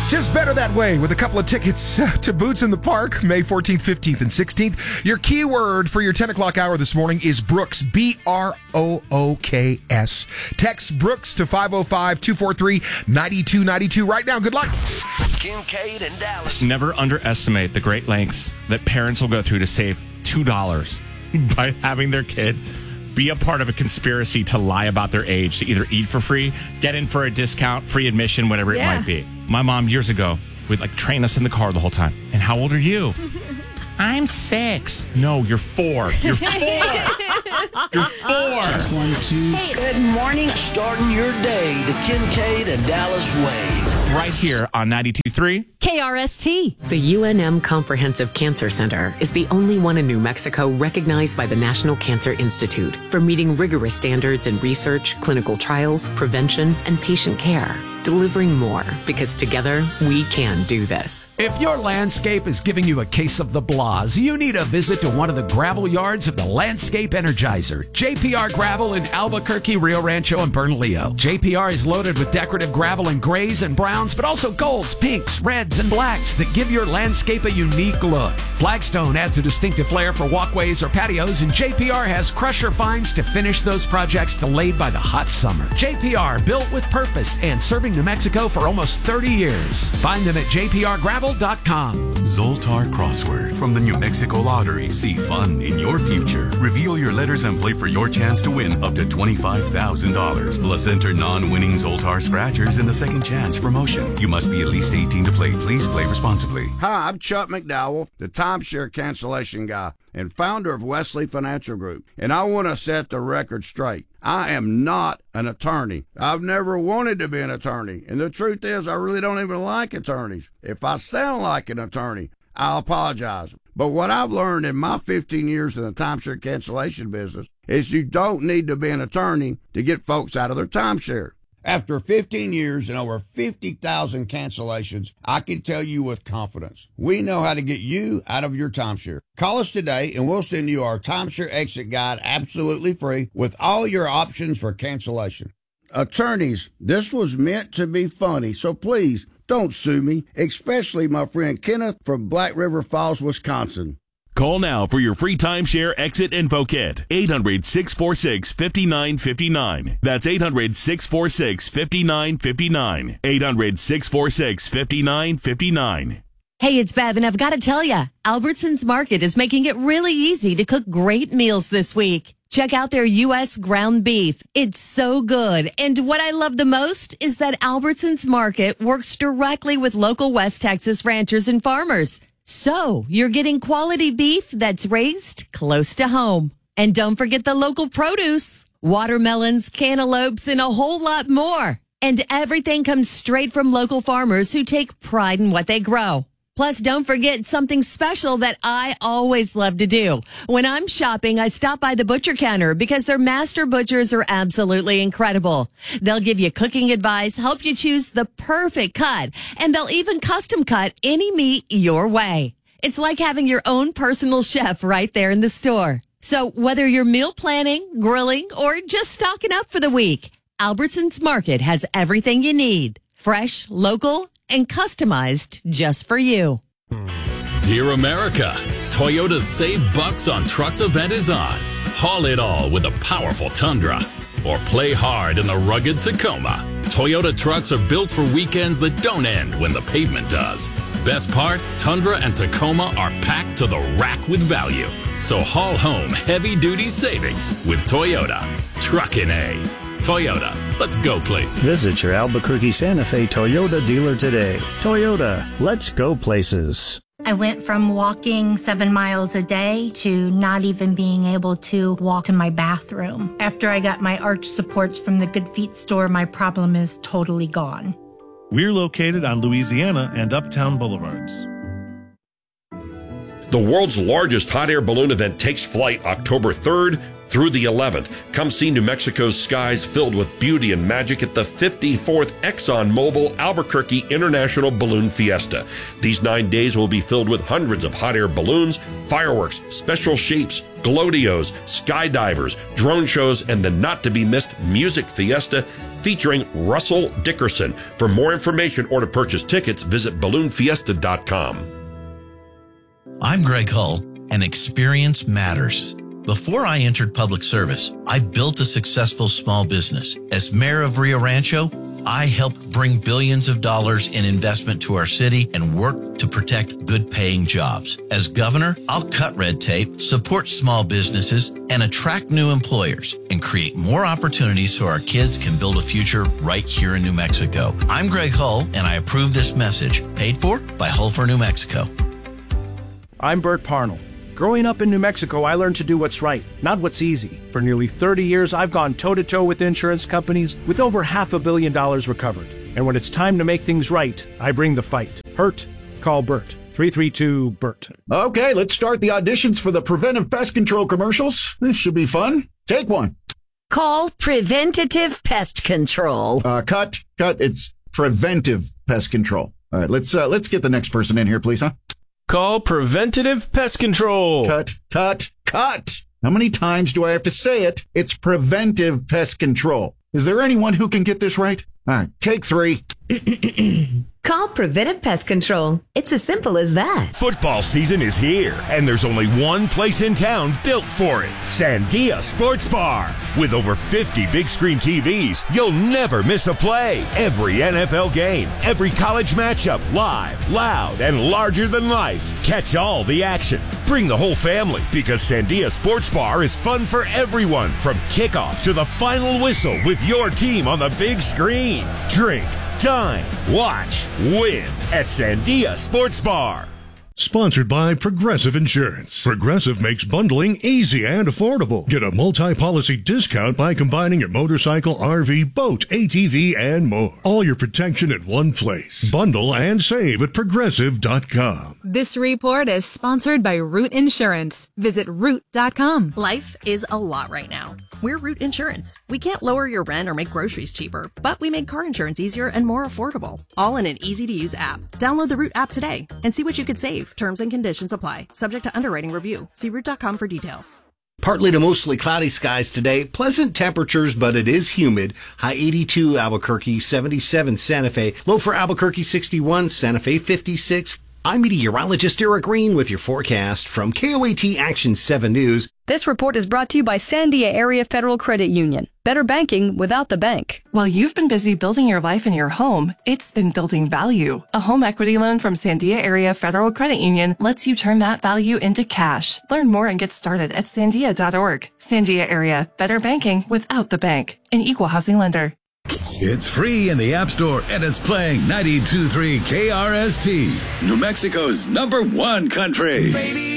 Just better that way with a couple of tickets to Boots in the Park, May 14th, 15th, and 16th. Your keyword for your 10 o'clock hour this morning is Brooks, B-R-O-O-K-S. Text Brooks to 505-243-9292 right now. Good luck. Kincaid and Dallas. Never underestimate the great lengths that parents will go through to save $2 by having their kid be a part of a conspiracy to lie about their age, to either eat for free, get in for a discount, free admission, whatever it might be. My mom, years ago, would train us in the car the whole time. And how old are you? I'm 6. No, you're 4. You're 4. You're 4. 1, 2. Hey. Good morning. Starting your day the Kincaid and Dallas way. Right here on 92.3 KRST. The UNM Comprehensive Cancer Center is the only one in New Mexico recognized by the National Cancer Institute for meeting rigorous standards in research, clinical trials, prevention, and patient care. Delivering more, because together we can do this. If your landscape is giving you a case of the blahs, you need a visit to one of the gravel yards of the Landscape Energizer, JPR Gravel in Albuquerque, Rio Rancho, and Bernalillo. JPR is loaded with decorative gravel in grays and browns, but also golds, pinks, reds, and blacks that give your landscape a unique look. Flagstone adds a distinctive flair for walkways or patios, and JPR has crusher fines to finish those projects delayed by the hot summer. JPR, built with purpose and serving New Mexico for almost 30 years. Find them at jprgravel.com. Zoltar Crossword from the New Mexico Lottery. See fun in your future. Reveal your letters and play for your chance to win up to $25,000. Plus enter non-winning Zoltar scratchers in the second chance promotion. You must be at least 18 to play. Please play responsibly. Hi, I'm Chuck McDowell, the timeshare cancellation guy and founder of Wesley Financial Group. And I want to set the record straight. I am not an attorney. I've never wanted to be an attorney. And the truth is, I really don't even like attorneys. If I sound like an attorney, I'll apologize. But what I've learned in my 15 years in the timeshare cancellation business is you don't need to be an attorney to get folks out of their timeshare. After 15 years and over 50,000 cancellations, I can tell you with confidence, we know how to get you out of your timeshare. Call us today and we'll send you our timeshare exit guide absolutely free with all your options for cancellation. Attorneys, this was meant to be funny, so please don't sue me, especially my friend Kenneth from Black River Falls, Wisconsin. Call now for your free timeshare exit info kit. 800-646-5959. That's 800-646-5959. 800-646-5959. Hey, it's Bev, and I've got to tell you, Albertsons Market is making it really easy to cook great meals this week. Check out their U.S. ground beef. It's so good. And what I love the most is that Albertsons Market works directly with local West Texas ranchers and farmers. So you're getting quality beef that's raised close to home. And don't forget the local produce, watermelons, cantaloupes, and a whole lot more. And everything comes straight from local farmers who take pride in what they grow. Plus, don't forget something special that I always love to do. When I'm shopping, I stop by the butcher counter because their master butchers are absolutely incredible. They'll give you cooking advice, help you choose the perfect cut, and they'll even custom cut any meat your way. It's like having your own personal chef right there in the store. So whether you're meal planning, grilling, or just stocking up for the week, Albertsons Market has everything you need. Fresh, local, and customized just for you. Dear America, Toyota's Save Bucks on Trucks event is on. Haul it all with a powerful Tundra or play hard in the rugged Tacoma. Toyota trucks are built for weekends that don't end when the pavement does. Best part, Tundra and Tacoma are packed to the rack with value. So haul home heavy-duty savings with Toyota. Truckin' A. Toyota, let's go places. Visit your Albuquerque Santa Fe Toyota dealer today. Toyota, let's go places. I went from walking 7 miles a day to not even being able to walk to my bathroom. After I got my arch supports from the Good Feet store, my problem is totally gone. We're located on Louisiana and Uptown Boulevards. The world's largest hot air balloon event takes flight October 3rd through the 11th. Come see New Mexico's skies filled with beauty and magic at the 54th ExxonMobil Albuquerque International Balloon Fiesta. These 9 days will be filled with hundreds of hot air balloons, fireworks, special shapes, glow-dios, skydivers, drone shows, and the not-to-be-missed music fiesta featuring Russell Dickerson. For more information or to purchase tickets, visit balloonfiesta.com. I'm Greg Hull, and experience matters. Before I entered public service, I built a successful small business. As mayor of Rio Rancho, I helped bring billions of dollars in investment to our city and work to protect good-paying jobs. As governor, I'll cut red tape, support small businesses, and attract new employers and create more opportunities so our kids can build a future right here in New Mexico. I'm Greg Hull, and I approve this message. Paid for by Hull for New Mexico. I'm Bert Parnell. Growing up in New Mexico, I learned to do what's right, not what's easy. For nearly 30 years, I've gone toe-to-toe with insurance companies with over $500 million recovered. And when it's time to make things right, I bring the fight. Hurt? Call Bert. 332-BERT. Okay, let's start the auditions for the Preventive Pest Control commercials. This should be fun. Take one. Call Preventative Pest Control. Cut. It's Preventive Pest Control. All right, let's get the next person in here, please, huh? Call Preventative Pest Control. Cut. How many times do I have to say it? It's Preventive Pest Control. Is there anyone who can get this right? All right, take 3. Call Preventive Pest Control. It's as simple as that. Football season is here, and there's only one place in town built for it. Sandia Sports Bar. With over 50 big screen TVs, you'll never miss a play. Every NFL game, every college matchup, live, loud, and larger than life. Catch all the action. Bring the whole family, because Sandia Sports Bar is fun for everyone, from kickoff to the final whistle with your team on the big screen. Drink, dine, watch, win at Sandia Sports Bar. Sponsored by Progressive Insurance. Progressive makes bundling easy and affordable. Get a multi-policy discount by combining your motorcycle, RV, boat, ATV, and more. All your protection in one place. Bundle and save at Progressive.com. This report is sponsored by Root Insurance. Visit Root.com. Life is a lot right now. We're Root Insurance. We can't lower your rent or make groceries cheaper, but we make car insurance easier and more affordable. All in an easy-to-use app. Download the Root app today and see what you could save. Terms and conditions apply. Subject to underwriting review. See Root.com for details. Partly to mostly cloudy skies today. Pleasant temperatures, but it is humid. High 82 Albuquerque, 77 Santa Fe. Low for Albuquerque 61, Santa Fe 56. I'm meteorologist Eric Green with your forecast from KOAT Action 7 News. This report is brought to you by Sandia Area Federal Credit Union. Better banking without the bank. While you've been busy building your life and your home, it's been building value. A home equity loan from Sandia Area Federal Credit Union lets you turn that value into cash. Learn more and get started at sandia.org. Sandia Area, better banking without the bank. An equal housing lender. It's free in the App Store, and it's playing 92.3 KRST, New Mexico's #1 country. Baby,